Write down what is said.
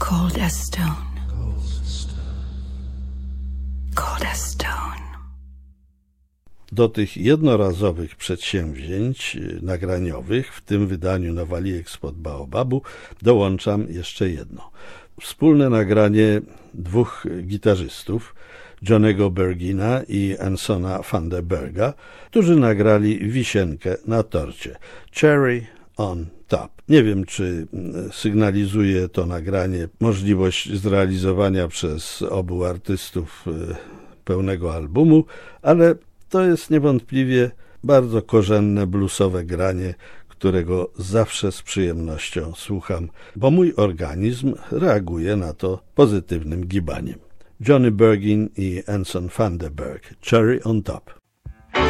Cold as stone. Cold as stone. Do tych jednorazowych przedsięwzięć nagraniowych w tym wydaniu Nowalijek spod Baobabu dołączam jeszcze jedno. Wspólne nagranie dwóch gitarzystów, Johnny'ego Bergina i Ansona van der Berga, którzy nagrali wisienkę na torcie, Cherry on Top. Nie wiem, czy sygnalizuje to nagranie możliwość zrealizowania przez obu artystów pełnego albumu, ale to jest niewątpliwie bardzo korzenne bluesowe granie, którego zawsze z przyjemnością słucham, bo mój organizm reaguje na to pozytywnym gibaniem. Johnny Bergin i Anson van der Berg, Cherry on Top.